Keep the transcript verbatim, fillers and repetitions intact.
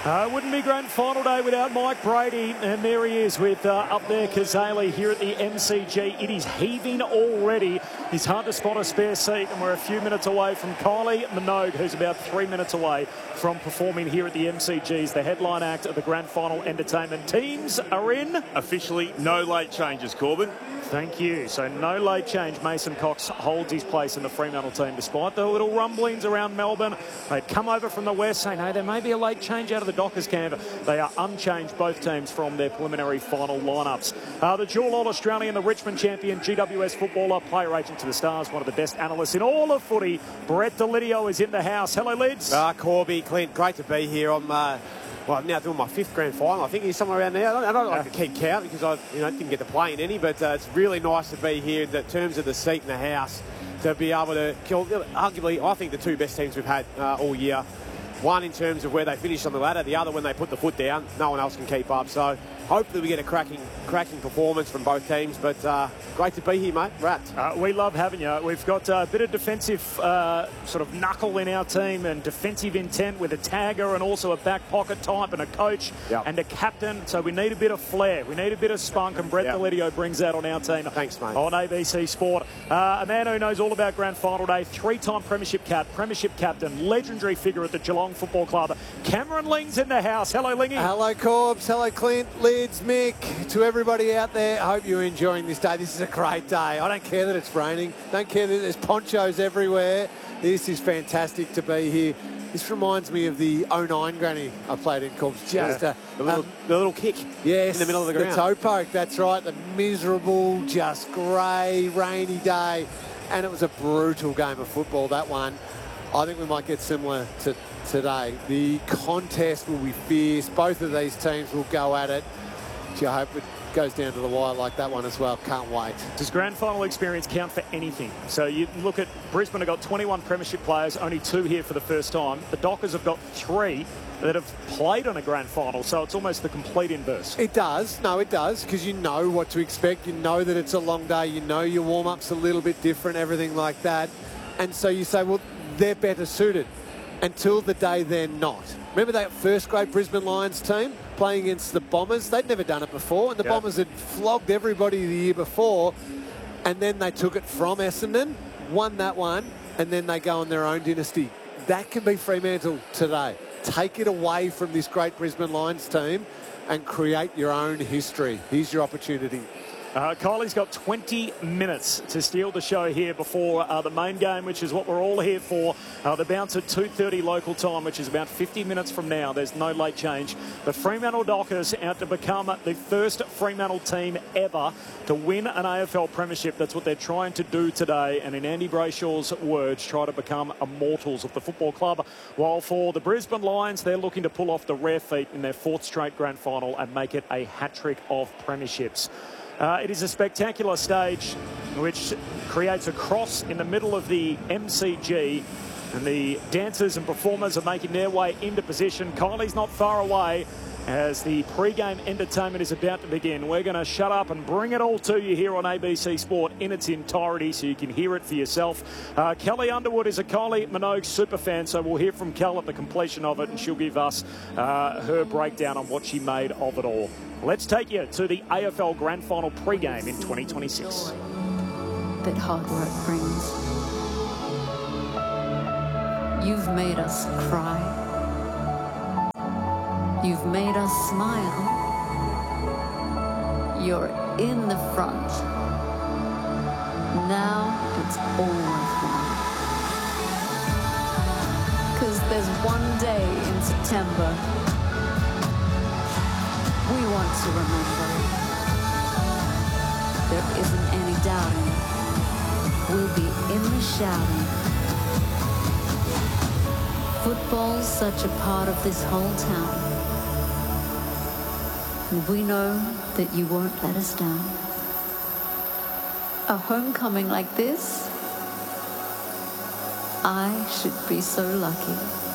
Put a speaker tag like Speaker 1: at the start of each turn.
Speaker 1: Uh, wouldn't be grand final day without Mike Brady, and there he is with uh, up there Kazali here at the M C G. It is heaving already. It's hard to spot a spare seat, and we're a few minutes away from Kylie Minogue, who's about three minutes away from performing here at the M C G's, the headline act of the grand final entertainment. Teams are in.
Speaker 2: Officially, no late changes, Corbin.
Speaker 1: Thank you. So no late change. Mason Cox holds his place in the Fremantle team despite the little rumblings around Melbourne. They'd come over from the west saying, hey, there may be a late change out of the Dockers camp. They are unchanged, both teams, from their preliminary final lineups. Uh, the dual All-Australian, the Richmond champion, G W S footballer, player agent to the Stars, one of the best analysts in all of footy, Brett Delidio is in the house. Hello, Lids.
Speaker 3: Uh, Corby, Clint, great to be here. I'm... Uh... Well, I'm now doing my fifth grand final. I think he's somewhere around there. I don't, I don't like to keep count because I you know, didn't get to play in any, but uh, it's really nice to be here in terms of the seat in the house, to be able to kill, arguably, I think, the two best teams we've had uh, all year. One in terms of where they finished on the ladder, the other when they put the foot down. No one else can keep up. So hopefully we get a cracking cracking performance from both teams. But uh, great to be here, mate. Wrapped.
Speaker 1: Uh, we love having you. We've got a bit of defensive uh, sort of knuckle in our team and defensive intent with a tagger and also a back pocket type and a coach yep. and a captain. So we need a bit of flair. We need a bit of spunk, and Brett yep. Delidio brings that on our team.
Speaker 3: Thanks, mate.
Speaker 1: On A B C Sport. Uh, a man who knows all about grand final day, three-time premiership cap, premiership captain, legendary figure at the Geelong Football Club. Cameron Ling's in the house. Hello, Lingy.
Speaker 4: Hello, Corbs. Hello, Clint, Lids, Mick. To everybody out there, I hope you're enjoying this day. This is a great day. I don't care that it's raining. Don't care that there's ponchos everywhere. This is fantastic to be here. This reminds me of the oh nine granny I played in, Corbs. Just
Speaker 3: yeah.
Speaker 4: a,
Speaker 3: the, little,
Speaker 4: um,
Speaker 3: the little kick
Speaker 4: yes,
Speaker 3: in the middle of the ground.
Speaker 4: The toe poke, that's right. The miserable, just grey, rainy day. And it was a brutal game of football, that one. I think we might get similar to today. The contest will be fierce. Both of these teams will go at it. Gee, I hope it goes down to the wire like that one as well. Can't wait.
Speaker 1: Does grand final experience count for anything? So you look at Brisbane have got twenty-one premiership players, only two here for the first time. The Dockers have got three that have played on a grand final, so it's almost the complete inverse.
Speaker 4: It does. No, it does, because you know what to expect. You know that it's a long day. You know your warm-up's a little bit different, everything like that. And so you say, well, they're better suited until the day they're not. Remember that first grade Brisbane Lions team playing against the Bombers? They'd never done it before, and the yeah. Bombers had flogged everybody the year before, and then they took it from Essendon, won that one, and then they go on their own dynasty. That can be Fremantle today. Take it away from this great Brisbane Lions team and create your own history. Here's your opportunity.
Speaker 1: Uh, Kylie's got twenty minutes to steal the show here before uh, the main game, which is what we're all here for. Uh, the bounce at two thirty local time, which is about fifty minutes from now. There's no late change. The Fremantle Dockers out to become the first Fremantle team ever to win an A F L premiership. That's what they're trying to do today. And in Andy Brayshaw's words, try to become immortals of the football club. While for the Brisbane Lions, they're looking to pull off the rare feat in their fourth straight grand final and make it a hat-trick of premierships. Uh, it is a spectacular stage which creates a cross in the middle of the M C G, and the dancers and performers are making their way into position. Kylie's not far away as the pre-game entertainment is about to begin. We're going to shut up and bring it all to you here on A B C Sport in its entirety so you can hear it for yourself. Uh, Kelly Underwood is a Kylie Minogue superfan, so we'll hear from Kel at the completion of it, and she'll give us uh, her breakdown on what she made of it all. Let's take you to the A F L Grand Final pre-game in twenty twenty-six.
Speaker 5: That hard work brings. You've made us cry. You've made us smile. You're in the front. Now it's all worthwhile. 'Cause there's one day in September we want to remember. There isn't any doubting. We'll be in the shouting. Football's such a part of this whole town. And we know that you won't let us down. A homecoming like this, I should be so lucky.